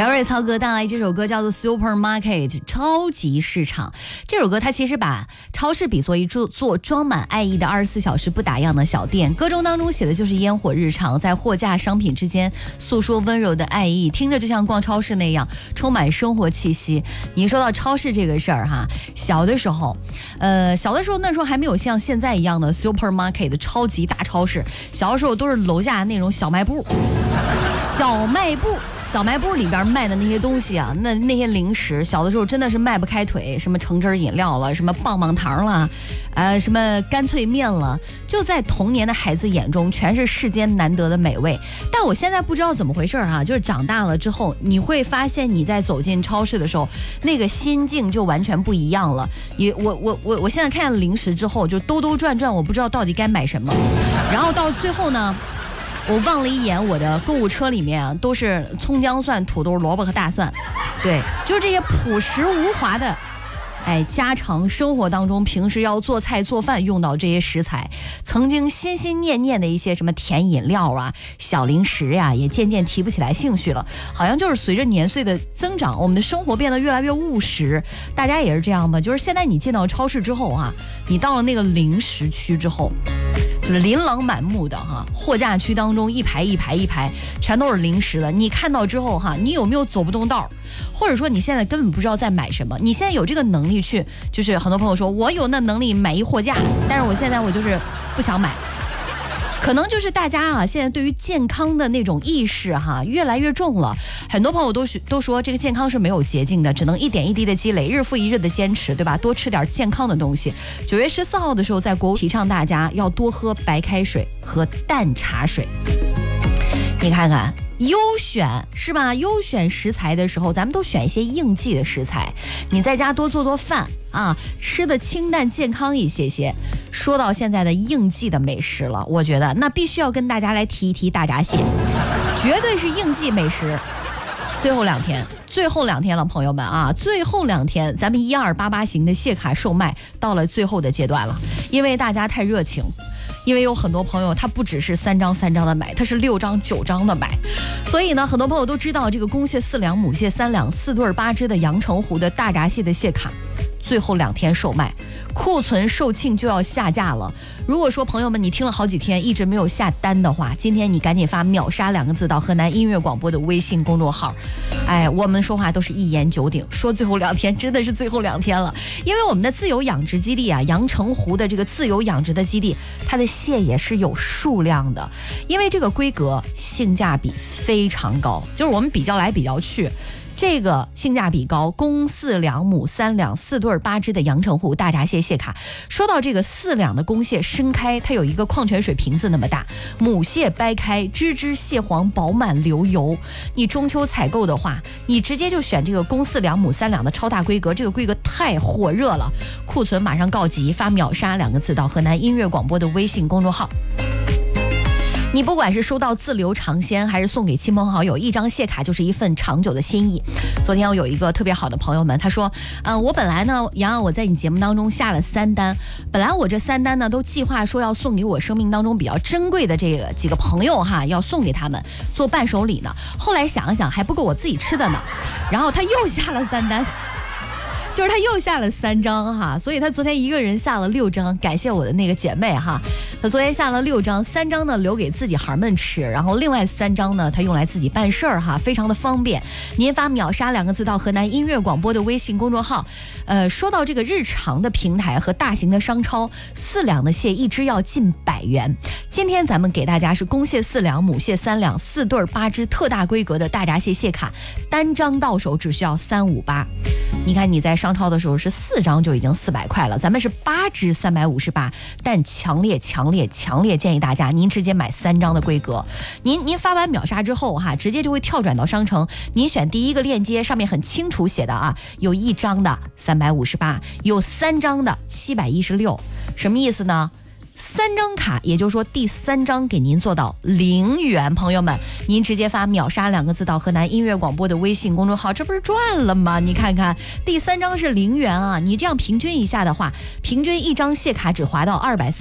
高瑞曹哥带来这首歌叫做 Supermarket 超级市场。这首歌它其实把超市比作一座装满爱意的24小时不打烊的小店，歌中当中写的就是烟火日常，在货架商品之间诉说温柔的爱意，听着就像逛超市那样充满生活气息。你说到超市这个事儿哈，小的时候那时候还没有像现在一样的 Supermarket 的超级大超市，小的时候都是楼下那种小卖部里边卖的那些东西啊，那些零食，小的时候真的是迈不开腿，什么橙汁饮料了，什么棒棒糖了，什么干脆面了，就在童年的孩子眼中全是世间难得的美味。但我现在不知道怎么回事啊，就是长大了之后，你会发现你在走进超市的时候，那个心境就完全不一样了。我现在看了零食之后，就兜兜转转，我不知道到底该买什么，然后到最后呢，我望了一眼我的购物车里面啊，都是葱姜蒜土豆萝卜和大蒜，对，就是这些朴实无华的家常生活当中平时要做菜做饭用到这些食材，曾经心心念念的一些什么甜饮料啊小零食呀，也渐渐提不起来兴趣了。好像就是随着年岁的增长，我们的生活变得越来越务实。大家也是这样吗？就是现在你进到超市之后啊，你到了那个零食区之后，就是琳琅满目的货架区当中一排全都是零食的，你看到之后你有没有走不动道，或者说你现在根本不知道在买什么？你现在有这个能力去，就是很多朋友说我有那能力买一货架，但是我现在我就是不想买。可能就是大家现在对于健康的那种意识越来越重了。很多朋友都说这个健康是没有捷径的，只能一点一滴的积累，日复一日的坚持，对吧？多吃点健康的东西。9月14号的时候，在国提倡大家要多喝白开水和淡茶水。你看看优选是吧？优选食材的时候，咱们都选一些应季的食材。你在家多做饭啊，吃的清淡健康一些。说到现在的应季的美食了，我觉得那必须要跟大家来提一提大闸蟹，绝对是应季美食。最后两天了，朋友们啊，最后2天，咱们1288型的蟹卡售卖到了最后的阶段了，因为大家太热情。因为有很多朋友他不只是3张的买，他是6张9张的买，所以呢，很多朋友都知道这个公蟹4两、母蟹3两、4对8只的阳澄湖的大闸蟹的蟹卡，最后2天售卖，库存售罄就要下架了。如果说朋友们你听了好几天一直没有下单的话，今天你赶紧发秒杀2个字到河南音乐广播的微信公众号。我们说话都是一言九鼎，说最后2天真的是最后2天了。因为我们的自由养殖基地阳澄湖的这个自由养殖的基地，它的蟹也是有数量的，因为这个规格性价比非常高，就是我们比较来比较去，这个性价比高，公4两、母3两、4对8只的阳澄湖大闸蟹蟹卡。说到这个4两的公蟹深开，它有一个矿泉水瓶子那么大，母蟹掰开，只蟹黄饱满流油。你中秋采购的话，你直接就选这个公4两、母3两的超大规格，这个规格太火热了，库存马上告急，发秒杀2个字到河南音乐广播的微信公众号。你不管是收到自留尝鲜，还是送给亲朋好友，一张蟹卡就是一份长久的心意。昨天我有一个特别好的朋友们，他说我本来呢，杨我在你节目当中下了3单，本来我这3单呢都计划说要送给我生命当中比较珍贵的这个几个朋友要送给他们做伴手礼呢，后来想一想还不够我自己吃的呢，然后他又下了3单，就是他又下了3张所以他昨天一个人下了6张，感谢我的那个姐妹他昨天下了6张，3张呢留给自己孩们吃，然后另外3张呢他用来自己办事儿非常的方便。您发秒杀2个字到河南音乐广播的微信公众号。说到这个日常的平台和大型的商超，4两的蟹一只要近100元。今天咱们给大家是公蟹4两、母蟹3两、4对8只特大规格的大闸蟹蟹卡，单张到手只需要358。你看你在商超的时候是4张就已经400块了，咱们是8只358，但强烈建议大家您直接买3张的规格。您发完秒杀之后直接就会跳转到商城，您选第一个链接，上面很清楚写的有1张的358，有3张的716，什么意思呢？3张卡，也就是说第3张给您做到0元，朋友们，您直接发秒杀2个字到河南音乐广播的微信公众号，这不是赚了吗？你看看第3张是0元你这样平均一下的话，平均1张蟹卡只划到230